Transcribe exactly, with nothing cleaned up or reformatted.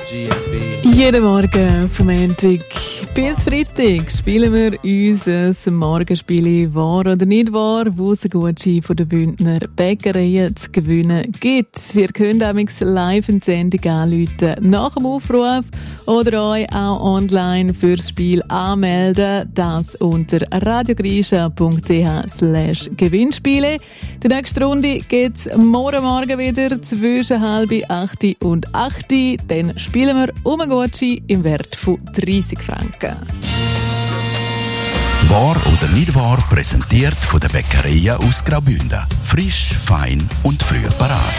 Jeden Morgen vom Montag bis Freitag spielen wir unser Morgenspiel «Wahr oder nicht wahr», wo es einen Gutschein von der Bündner Bäckerei zu gewinnen gibt. Ihr könnt auch live in die Sendung anrufen nach dem Aufruf oder euch auch online fürs Spiel anmelden. Das unter radiogrischa.ch slash Gewinnspiele. Die nächste Runde geht es morgen Morgen wieder zwischen halb acht und acht. Dann spielen wir um einen Gutschein im Wert von dreissig Franken. Wahr oder nicht wahr, präsentiert von der Bäckerei aus Graubünden. Frisch, fein und früh parat.